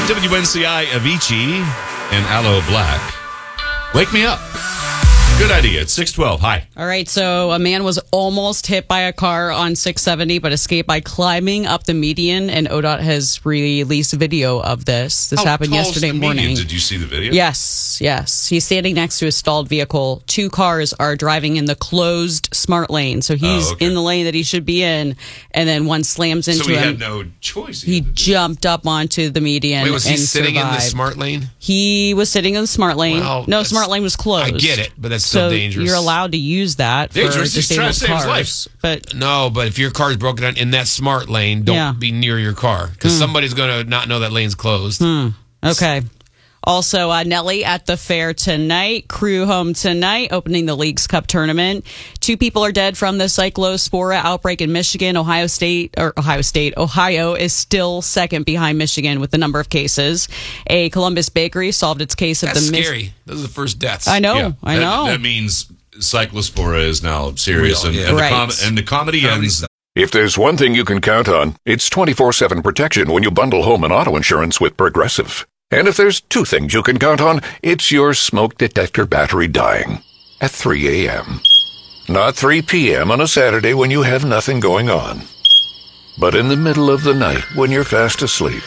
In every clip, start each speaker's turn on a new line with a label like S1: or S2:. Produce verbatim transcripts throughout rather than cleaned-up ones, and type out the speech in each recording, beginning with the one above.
S1: W N C I Avicii and Aloe Black. Wake me up. Good idea. It's six twelve. Hi.
S2: All right. So a man was almost hit by a car on six seventy, but escaped by climbing up the median. And O D O T has released a video of this. This
S1: How
S2: happened
S1: tall is
S2: yesterday
S1: the
S2: morning.
S1: median? Did you see the video?
S2: Yes. Yes. He's standing next to a stalled vehicle. Two cars are driving in the closed smart lane. So he's
S1: Oh, okay.
S2: in the lane that he should be in. And then one slams into
S1: So he
S2: him.
S1: had no choice.
S2: He
S1: had to do.
S2: jumped up onto the median.
S3: Wait, was he
S2: and
S3: sitting in the
S2: survived.
S3: smart lane?
S2: He was sitting in the smart lane.
S3: Well,
S2: no,
S3: that's-
S2: smart lane was closed.
S3: I get it, but that's still
S2: so
S3: dangerous.
S2: You're allowed to use that for
S1: Dangerous. He's trying to
S2: disabled
S1: save his
S2: cars. But
S3: No, but if your car's broken down in that smart lane, don't
S2: Yeah.
S3: be near your car because
S2: Mm.
S3: somebody's going to not know that lane's closed.
S2: okay. Also, uh, Nelly at the fair tonight. Crew home tonight, opening the Leagues Cup tournament. Two people are dead from the cyclospora outbreak in Michigan. Ohio State, or Ohio State, Ohio is still second behind Michigan with the number of cases. A Columbus bakery solved its case of
S3: That's
S2: the mis-
S3: scary. Those are the first deaths.
S2: I know,
S1: Yeah,
S2: I
S1: that,
S2: know.
S1: That means cyclospora is now serious,
S3: Real,
S1: and,
S3: yeah.
S1: and,
S2: Right.
S1: the com- and the comedy ends.
S4: If there's one thing you can count on, it's twenty-four seven protection when you bundle home and auto insurance with Progressive. And if there's two things you can count on, it's your smoke detector battery dying at three a.m. Not three p.m. on a Saturday when you have nothing going on, but in the middle of the night when you're fast asleep.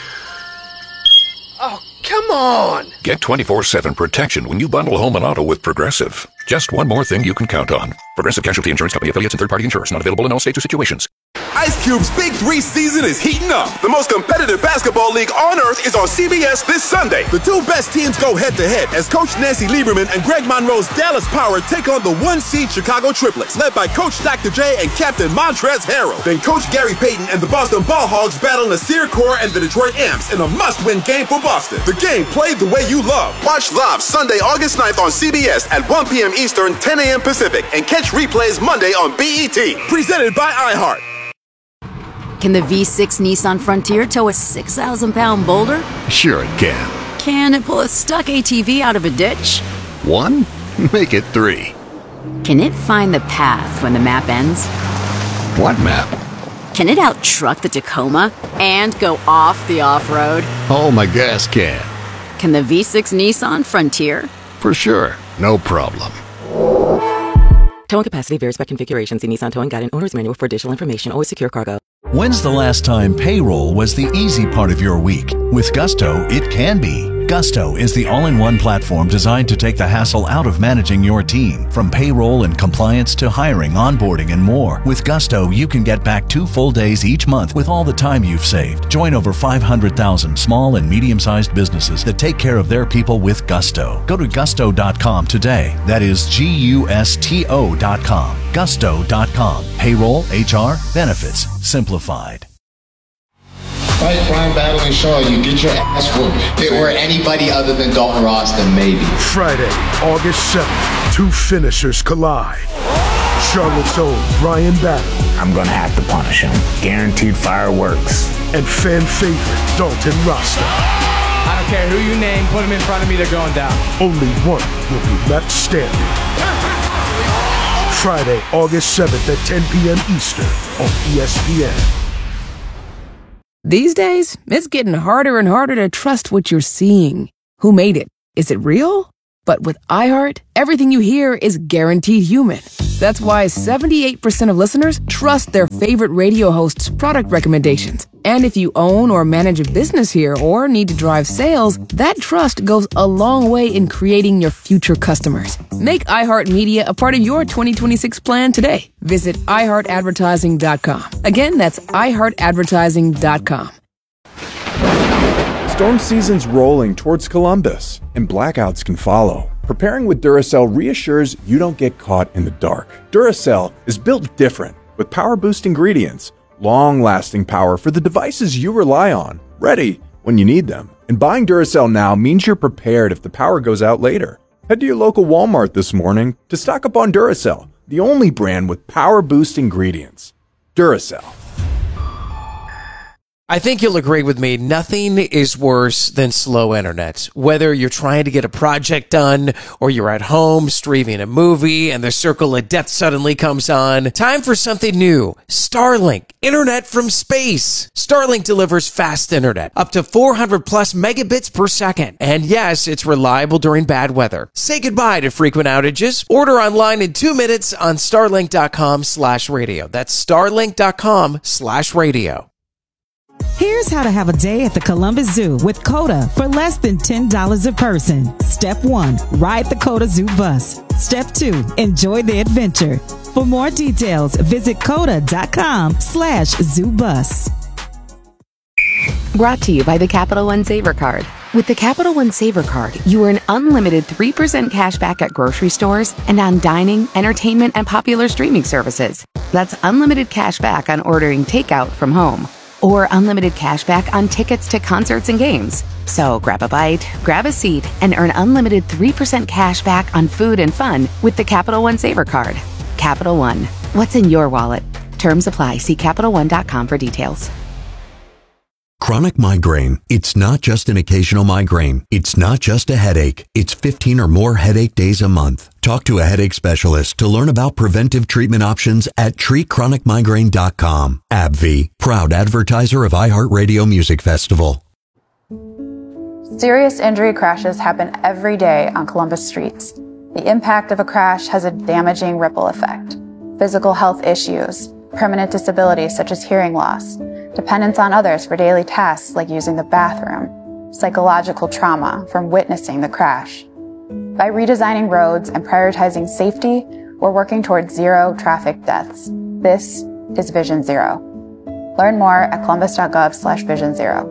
S5: Oh, come on!
S4: Get twenty-four seven protection when you bundle home and auto with Progressive. Just one more thing you can count on. Progressive Casualty Insurance Company, affiliates, and third-party insurers. Not available in all states or situations.
S6: Ice Cube's Big Three season is heating up. The most competitive basketball league on earth is on C B S this Sunday. The two best teams go head-to-head as Coach Nancy Lieberman and Greg Monroe's Dallas Power take on the one-seed Chicago Triplets, led by Coach Doctor J and Captain Montrezl Harrell. Then Coach Gary Payton and the Boston Ball Hogs battle Nasir Kaur and the Detroit Amps in a must-win game for Boston. The game played the way you love. Watch live Sunday, August ninth on C B S at one p.m. Eastern, ten a.m. Pacific, and catch replays Monday on B E T. Presented by iHeart.
S7: Can the V six Nissan Frontier tow a six thousand pound boulder?
S8: Sure it can.
S7: Can it pull a stuck A T V out of a ditch?
S8: One? Make it three.
S7: Can it find the path when the map ends?
S8: What map?
S7: Can it out-truck the Tacoma and go off the off-road?
S8: Oh, my gas can.
S7: Can the V six Nissan Frontier?
S8: For sure. No problem.
S9: Towing capacity varies by configuration. See Nissan Towing Guide and Owner's Manual for additional information. Always secure cargo.
S10: When's the last time payroll was the easy part of your week? With Gusto, it can be. Gusto is the all-in-one platform designed to take the hassle out of managing your team. From payroll and compliance to hiring, onboarding, and more. With Gusto, you can get back two full days each month with all the time you've saved. Join over five hundred thousand small and medium-sized businesses that take care of their people with Gusto. Go to gusto dot com today. That is G U S T O dot com. gusto dot com. Payroll, H R, benefits, simplified.
S11: Fight Brian Battling Shaw, you get your ass whooped. If it were anybody other than Dalton Ross, then maybe.
S12: Friday, August seventh, two finishers collide. Charlotte's own Brian Battling.
S13: I'm gonna have to punish him. Guaranteed fireworks.
S12: And fan favorite Dalton Rasta.
S14: I don't care who you name, put him in front of me, they're going down.
S12: Only one will be left standing. Friday, August seventh at ten p.m. Eastern on E S P N.
S15: These days, it's getting harder and harder to trust what you're seeing. Who made it? Is it real? But with iHeart, everything you hear is guaranteed human. That's why seventy-eight percent of listeners trust their favorite radio hosts' product recommendations. And if you own or manage a business here or need to drive sales, that trust goes a long way in creating your future customers. Make iHeartMedia a part of your twenty twenty-six plan today. Visit i heart advertising dot com. Again, that's i heart advertising dot com.
S16: Storm season's rolling towards Columbus, and blackouts can follow. Preparing with Duracell reassures you don't get caught in the dark. Duracell is built different, with power-boost ingredients, long-lasting power for the devices you rely on, ready when you need them. And buying Duracell now means you're prepared if the power goes out later. Head to your local Walmart this morning to stock up on Duracell, the only brand with power-boost ingredients. Duracell.
S17: I think you'll agree with me. Nothing is worse than slow internet. Whether you're trying to get a project done or you're at home streaming a movie and the circle of death suddenly comes on, time for something new. Starlink, internet from space. Starlink delivers fast internet, up to four hundred plus megabits per second. And yes, it's reliable during bad weather. Say goodbye to frequent outages. Order online in two minutes on starlink.com slash radio. That's starlink.com slash radio.
S18: Here's how to have a day at the Columbus Zoo with CODA for less than ten dollars a person. Step one, ride the CODA Zoo bus. Step two, enjoy the adventure. For more details, visit coda.com slash zoo bus.
S7: Brought to you by the Capital One Saver Card. With the Capital One Saver Card, you earn unlimited three percent cash back at grocery stores and on dining, entertainment, and popular streaming services. That's unlimited cash back on ordering takeout from home. Or unlimited cash back on tickets to concerts and games. So grab a bite, grab a seat, and earn unlimited three percent cash back on food and fun with the Capital One Saver Card. Capital One. What's in your wallet? Terms apply. See Capital One dot com for details.
S19: Chronic migraine. It's not just an occasional migraine. It's not just a headache. It's fifteen or more headache days a month. Talk to a headache specialist to learn about preventive treatment options at treat chronic migraine dot com. AbbVie, proud advertiser of iHeartRadio Music Festival.
S20: Serious injury crashes happen every day on Columbus streets. The impact of a crash has a damaging ripple effect. Physical health issues, permanent disabilities such as hearing loss, dependence on others for daily tasks like using the bathroom, psychological trauma from witnessing the crash. By redesigning roads and prioritizing safety, we're working towards zero traffic deaths. This is Vision Zero. Learn more at columbus.gov slash vision zero.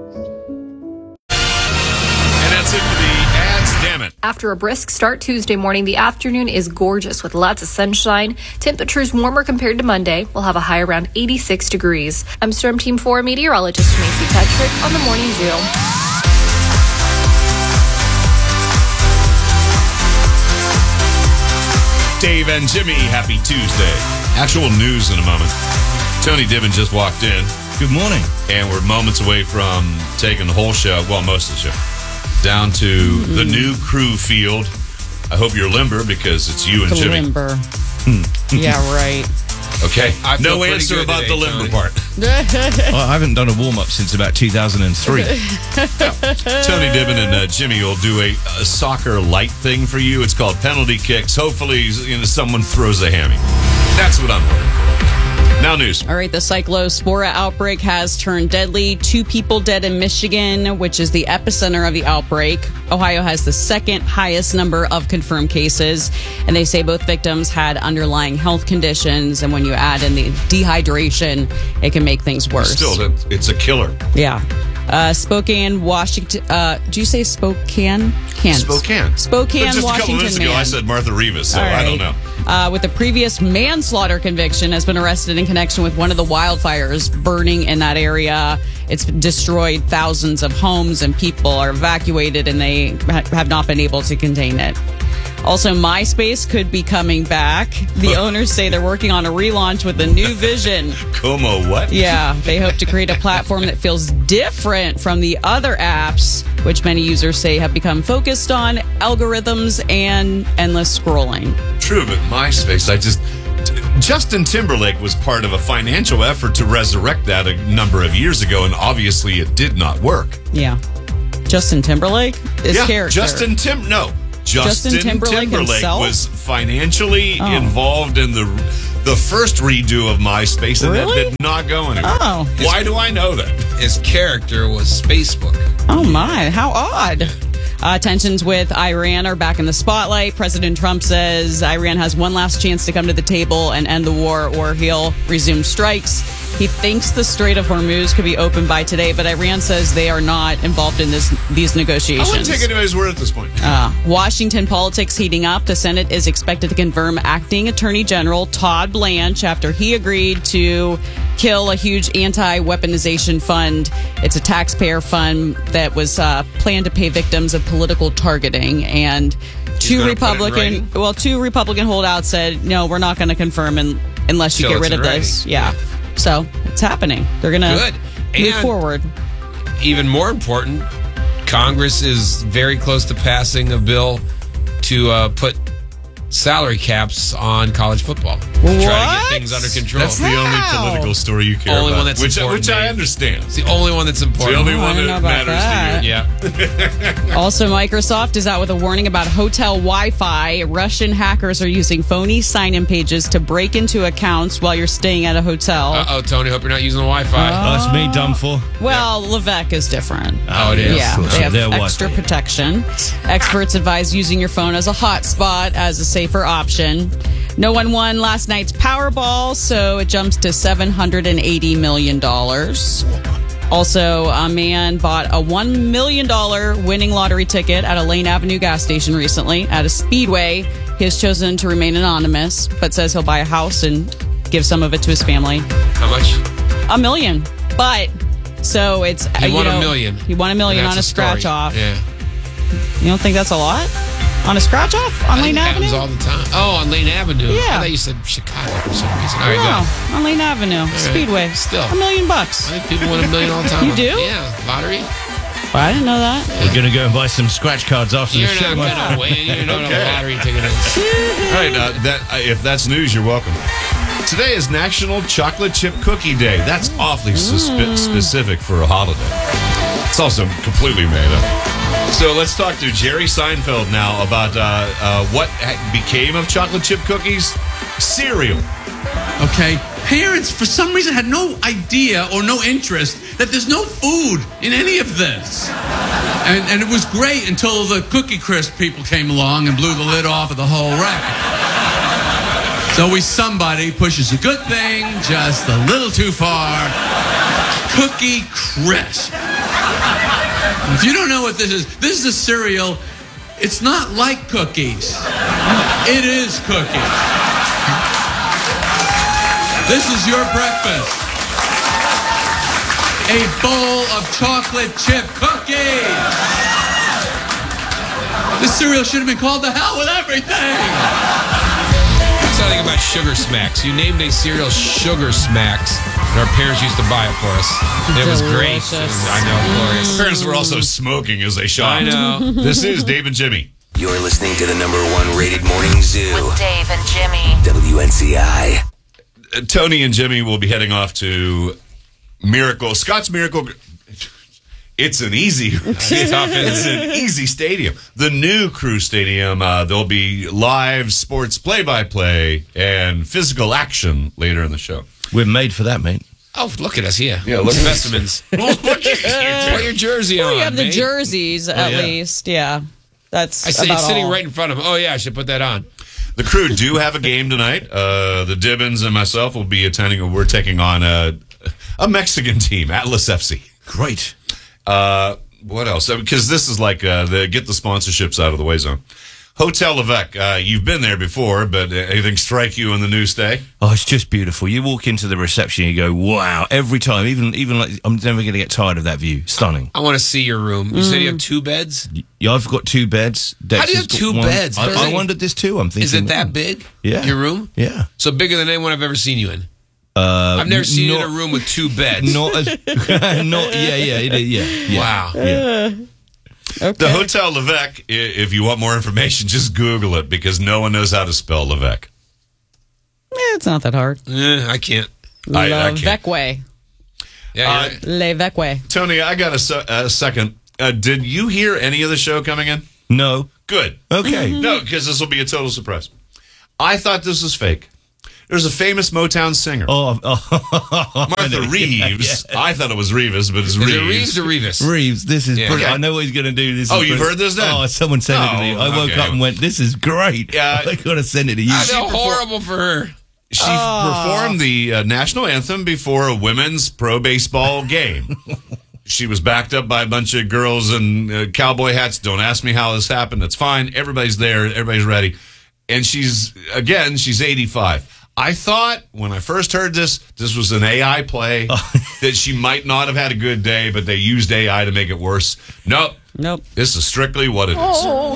S1: And that's it for the ads, damn it.
S21: After a brisk start Tuesday morning, the afternoon is gorgeous with lots of sunshine. Temperatures warmer compared to Monday. We'll have a high around eighty-six degrees. I'm Storm Team four meteorologist Macy Tetrick on the Morning Zoo.
S1: Dave and Jimmy, happy Tuesday. Actual news in a moment. Tony Dibbin just walked in.
S22: Good morning.
S1: And we're moments away from taking the whole show, well, most of the show, down to mm-hmm. the new Crew Field. I hope you're limber because it's you and Jimmy.
S2: Limber. Yeah, right.
S1: Okay. No answer about today, the limber Tony. part.
S22: Well, I haven't done a warm-up since about two thousand three.
S1: Tony Dibbin and uh, Jimmy will do a, a soccer light thing for you. It's called penalty kicks. Hopefully, you know, someone throws a hammy. That's what I'm looking for. Now news.
S2: All right, the cyclospora outbreak has turned deadly. Two people dead in Michigan, which is the epicenter of the outbreak. Ohio has the second highest number of confirmed cases, and they say both victims had underlying health conditions, and when you add in the dehydration, it can make things worse.
S1: Still, it's a killer.
S2: Yeah. Uh, Spokane, Washington. Uh, do you say Spokane? Can.
S1: Spokane.
S2: Spokane,
S1: but just
S2: Washington.
S1: A couple minutes ago,
S2: man.
S1: I said Martha Rivas, so
S2: right.
S1: I don't know.
S2: Uh, with a previous manslaughter conviction, has been arrested in connection with one of the wildfires burning in that area. It's destroyed thousands of homes, and people are evacuated, and they ha- have not been able to contain it. Also, MySpace could be coming back. The owners say they're working on a relaunch with a new vision.
S1: Como what?
S2: Yeah, they hope to create a platform that feels different from the other apps, which many users say have become focused on algorithms and endless scrolling.
S1: True, but MySpace, I just... Justin Timberlake was part of a financial effort to resurrect that a number of years ago, and obviously it did not work.
S2: Yeah. Justin Timberlake? His
S1: yeah,
S2: character.
S1: Justin Tim... No. Justin,
S2: Justin Timberlake,
S1: Timberlake was financially
S2: oh.
S1: involved in the the first redo of MySpace, and
S2: really?
S1: that did not go anywhere.
S2: Oh.
S1: Why do I know that?
S3: His character was Facebook.
S2: Oh, my. How odd. Uh, tensions with Iran are back in the spotlight. President Trump says Iran has one last chance to come to the table and end the war, or he'll resume strikes. He thinks the Strait of Hormuz could be opened by today, but Iran says they are not involved in this these negotiations.
S1: I wouldn't take anybody's word at this point.
S2: Uh, Washington politics heating up. The Senate is expected to confirm acting Attorney General Todd Blanche after he agreed to kill a huge anti-weaponization fund. It's a taxpayer fund that was uh, planned to pay victims of political targeting, and two Republican well two Republican holdouts said no, we're not going to confirm in, unless you
S3: Till
S2: get rid of
S3: ready.
S2: this. Yeah. So it's happening. They're gonna
S3: Good.
S2: move
S4: And
S2: forward.
S4: even more important, Congress is very close to passing a bill to uh, put salary caps on college football. To try to get things under control.
S1: That's the only political story you care
S4: only
S1: about.
S4: one that's
S1: which,
S4: important.
S1: which I
S4: Dave.
S1: understand.
S4: It's the only one that's important.
S1: It's the only
S2: Oh, I
S1: one
S2: didn't
S1: that
S2: know about
S1: matters
S2: that.
S1: to you.
S4: Yeah.
S2: Also, Microsoft is out with a warning about hotel Wi-Fi. Russian hackers are using phony sign-in pages to break into accounts while you're staying at a hotel.
S4: Uh-oh, Tony, hope you're not using the Wi-Fi.
S22: Oh, that's me done for.
S2: Well, Levesque is different.
S4: Oh, it is?
S2: Yeah,
S22: Of course,
S2: they have
S22: their
S2: extra
S22: Wi-Fi.
S2: protection. Experts advise using your phone as a hotspot as a safer option. No one won last night's Powerball, so it jumps to seven hundred eighty million dollars. Also, a man bought a one million dollars winning lottery ticket at a Lane Avenue gas station recently at a Speedway. He has chosen to remain anonymous, but says he'll buy a house and give some of it to his family.
S4: How much?
S2: A million. But, so it's...
S4: He
S2: uh,
S4: won
S2: you know,
S4: a million.
S2: He won a million
S4: And
S2: on a
S4: that's story.
S2: scratch off.
S4: Yeah.
S2: You don't think that's a lot? On a scratch off? On
S4: I
S2: Lane
S4: think it
S2: Avenue?
S4: happens all the time. Oh, on Lane Avenue.
S2: Yeah.
S4: I thought you said Chicago for some reason. All right,
S2: no,
S4: go.
S2: on Lane Avenue.
S4: right.
S2: Speedway.
S4: Still.
S2: A million bucks.
S4: I think people win a million all the time.
S2: You do?
S4: Yeah, lottery.
S2: Well, I didn't know that.
S22: We're going to go and buy some scratch cards after
S4: You're
S22: the show.
S4: not
S22: my
S4: going to win. You don't know what a lottery ticket is.
S1: All right, uh, that, uh, if that's news, you're welcome. Today is National Chocolate Chip Cookie Day. That's awfully suspe- specific for a holiday. It's also completely made up. So let's talk to Jerry Seinfeld now about uh, uh, what ha- became of chocolate chip cookies. Cereal.
S5: Okay, parents for some reason had no idea or no interest that there's no food in any of this. And, and it was great until the Cookie Crisp people came along and blew the lid off of the whole rack. So we somebody pushes a good thing just a little too far. Cookie Crisp. If you don't know what this is, this is a cereal. It's not like cookies. It is cookies. This is your breakfast. A bowl of chocolate chip cookies. This cereal should have been called The Hell with Everything.
S4: That's what I think about Sugar Smacks. You named a cereal Sugar Smacks, and our parents used to buy it for us. It was great. I know, glorious.
S1: Parents were also smoking as they shopped.
S4: I know.
S1: This is Dave and Jimmy.
S23: You're listening to the number one rated morning zoo.
S24: With Dave and Jimmy.
S23: W N C I.
S1: Uh, Tony and Jimmy will be heading off to Miracle, Scott's Miracle. It's an easy, it's an easy stadium. The new Crew Stadium. Uh, there'll be live sports play-by-play and physical action later in the show.
S22: We're made for that, mate.
S4: Oh, look at us here.
S1: Yeah, look at
S4: specimens. Look at you. Put your jersey
S2: Well,
S4: on.
S2: you have the
S4: mate.
S2: jerseys, at
S4: yeah.
S2: least. Yeah. That's
S4: I see
S2: about
S4: it's sitting
S2: all.
S4: right in front of him. Oh, yeah, I should put that on.
S1: The Crew do have a game tonight. Uh, the Dibbins and myself will be attending. We're taking on a, a Mexican team, Atlas F C.
S22: Great.
S1: Uh, what else? Because this is like uh, the get the sponsorships out of the way zone. Hotel Levesque. Uh, you've been there before, but anything strike you on the new stay?
S22: Oh, it's just beautiful. You walk into the reception, you go, wow. Every time, even even like, I'm never going to get tired of that view. Stunning.
S4: I want to see your room. You said you have two beds?
S22: Yeah, I've got two beds.
S4: How do you
S22: Dexter's
S4: have two
S22: got one.
S4: beds?
S22: I, I wondered this too. I'm thinking.
S4: Is it that
S22: hmm.
S4: big?
S22: Yeah.
S4: Your room?
S22: Yeah.
S4: So bigger than anyone I've ever seen you in?
S22: Uh,
S4: I've never seen
S22: not,
S4: you in a room with two beds.
S22: Not as, not, yeah, yeah, it is, yeah, yeah.
S4: Wow.
S22: Yeah.
S2: Okay.
S1: The Hotel Levesque, i- if you want more information, just Google it because no one knows how to spell Levesque.
S2: Eh, it's not that hard.
S4: Eh, I can't.
S1: I- I can't.
S2: Levesque.
S4: Yeah,
S1: Uh,
S2: Levesque.
S1: Tony, I got a, se- a second. Uh, did you hear any of the show coming in?
S22: No.
S1: Good.
S22: Okay.
S1: No, because this will be a total surprise. I thought this was fake. There's a famous Motown singer,
S22: Oh, oh
S1: Martha Reeves.
S22: Yeah, yeah.
S1: I thought it was Reeves, but it's
S4: Is
S1: Reeves.
S4: it Reeves or Reeves?
S22: Reeves, this is
S4: Yeah.
S22: brilliant.
S1: Okay.
S22: I know what he's going to do. This
S1: Oh,
S22: is
S1: you've
S22: brilliant.
S1: heard this then?
S22: Oh, someone sent it to me.
S1: Oh,
S22: I woke
S1: okay.
S22: up and went, this is great.
S1: Yeah.
S22: I got to send it to you.
S4: I
S1: She
S4: feel
S1: perform-
S4: horrible for her.
S1: She performed the uh, national anthem before a women's pro baseball game. She was backed up by a bunch of girls in uh, cowboy hats. Don't ask me how this happened. That's fine. Everybody's there. Everybody's ready. And she's, again, she's eighty-five. I thought when I first heard this, this was an A I play, that she might not have had a good day, but they used A I to make it worse. Nope.
S2: Nope.
S1: This is strictly what it is.
S24: Oh,